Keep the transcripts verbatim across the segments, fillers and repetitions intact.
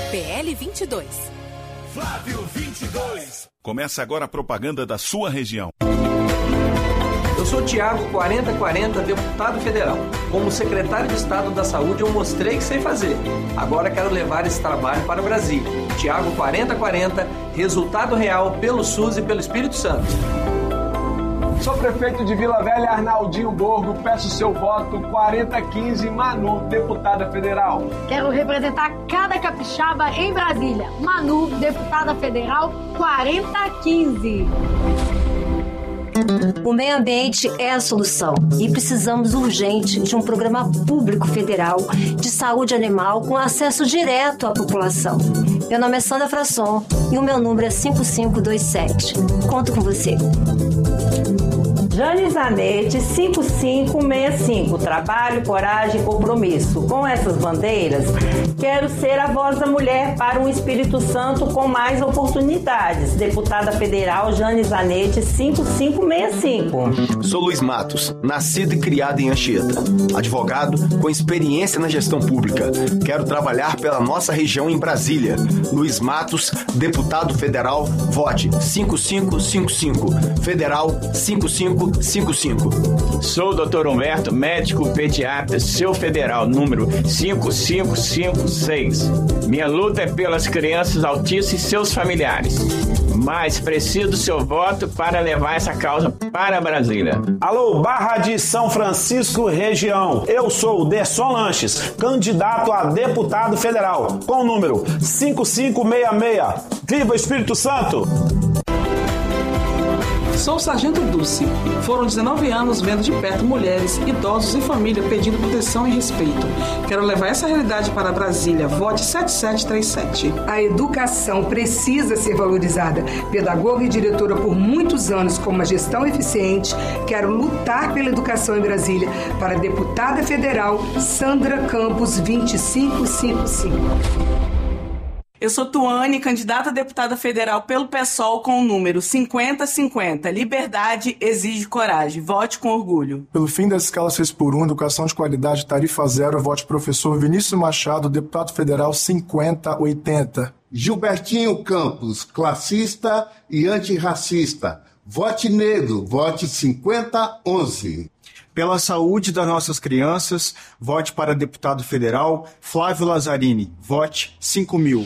P L vinte e dois. Flávio vinte e dois. Começa agora a propaganda da sua região. Eu sou Tiago quarenta quarenta, deputado federal. Como secretário de Estado da Saúde, eu mostrei que sei fazer. Agora quero levar esse trabalho para Brasília. Tiago quarenta quarenta, resultado real pelo SUS e pelo Espírito Santo. Sou prefeito de Vila Velha, Arnaldinho Borgo. Peço seu voto quarenta quinze, Manu, deputada federal. Quero representar cada capixaba em Brasília. Manu, deputada federal, quarenta quinze. O meio ambiente é a solução e precisamos urgente de um programa público federal de saúde animal com acesso direto à população. Meu nome é Sandra Frasson e o meu número é cinco cinco dois sete. Conto com você. Jane Zanetti, cinco cinco seis cinco. Trabalho, coragem e compromisso. Com essas bandeiras, quero ser a voz da mulher para um Espírito Santo com mais oportunidades. Deputada federal Jane Zanetti, cinco cinco seis cinco. Sou Luiz Matos, nascido e criado em Anchieta. Advogado com experiência na gestão pública. Quero trabalhar pela nossa região em Brasília. Luiz Matos, deputado federal, vote cinco cinco cinco cinco. Federal cinco cinco cinco cinco. Sou o doutor Humberto, médico pediatra, seu federal, número cinco cinco cinco seis. Minha luta é pelas crianças autistas e seus familiares. Mas preciso do seu voto para levar essa causa para Brasília. Alô, Barra de São Francisco, região. Eu sou o Derson Lanches, candidato a deputado federal, com o número cinco cinco seis seis. Viva o Espírito Santo! Sou o Sargento Dulce. Foram dezenove anos vendo de perto mulheres, idosos e família pedindo proteção e respeito. Quero levar essa realidade para Brasília. Vote sete sete três sete. A educação precisa ser valorizada. Pedagoga e diretora por muitos anos com uma gestão eficiente, quero lutar pela educação em Brasília. Para deputada federal, Sandra Campos, vinte e cinco cinquenta e cinco. Eu sou Tuane, candidata a deputada federal pelo PSOL com o número cinquenta cinquenta. Liberdade exige coragem. Vote com orgulho. Pelo fim das escalas seis por um, educação de qualidade, tarifa zero, vote professor Vinícius Machado, deputado federal cinquenta oitenta. Gilbertinho Campos, classista e antirracista. Vote negro, vote cinquenta onze. Pela saúde das nossas crianças, vote para deputado federal Flávio Lazzarini, vote cinco mil.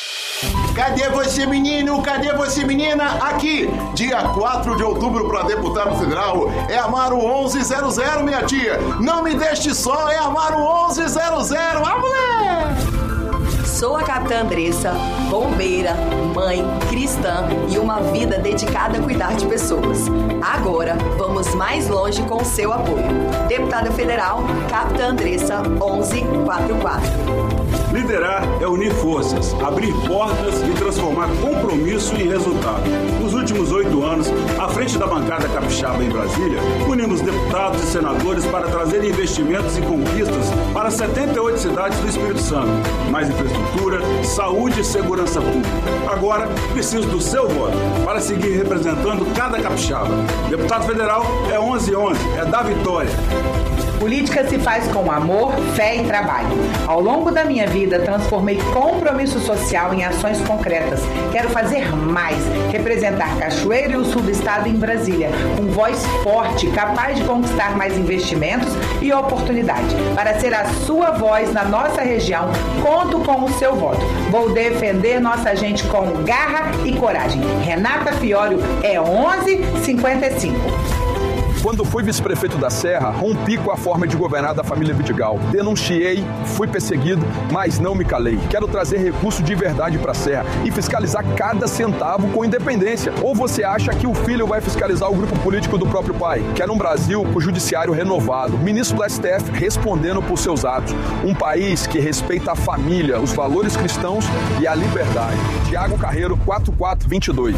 Cadê você, menino? Cadê você, menina? Aqui, dia quatro de outubro para deputado federal, é Amaro onze zero zero, minha tia. Não me deixe só, é Amaro onze zero zero. Ah, mulher! Sou a capitã Andressa, bombeira, mãe, cristã e uma vida dedicada a cuidar de pessoas. Agora, vamos mais longe com o seu apoio. Deputada federal, capitã Andressa, onze quarenta e quatro. Liderar é unir forças, abrir portas e transformar compromisso em resultado. Nos últimos oito anos, à frente da bancada capixaba em Brasília, unimos deputados e senadores para trazer investimentos e conquistas para setenta e oito cidades do Espírito Santo. Mais infraestrutura, saúde e segurança pública. Agora, preciso do seu voto para seguir representando cada capixaba. Deputado federal é onze onze, é da vitória. Política se faz com amor, fé e trabalho. Ao longo da minha vida, transformei compromisso social em ações concretas. Quero fazer mais, representar Cachoeira e o sul do estado em Brasília, com voz forte, capaz de conquistar mais investimentos e oportunidade. Para ser a sua voz na nossa região, conto com o seu voto. Vou defender nossa gente com garra e coragem. Renata Fiório é onze cinquenta e cinco. Quando fui vice-prefeito da Serra, rompi com a forma de governar da família Vidigal. Denunciei, fui perseguido, mas não me calei. Quero trazer recurso de verdade para a Serra e fiscalizar cada centavo com independência. Ou você acha que o filho vai fiscalizar o grupo político do próprio pai? Quero um Brasil com o judiciário renovado, ministro do S T F respondendo por seus atos. Um país que respeita a família, os valores cristãos e a liberdade. Tiago Carreiro, quatro quatro dois dois.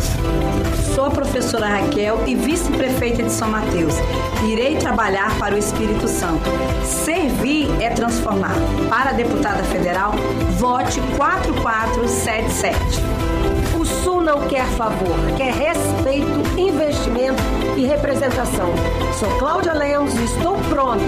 Sou a professora Raquel e vice-prefeita de São Mateus. Irei trabalhar para o Espírito Santo. Servir é transformar. Para a deputada federal, vote quatro quatro sete sete. O Sul não quer favor, quer respeito, investimento e representação. Sou Cláudia Lemos e estou pronta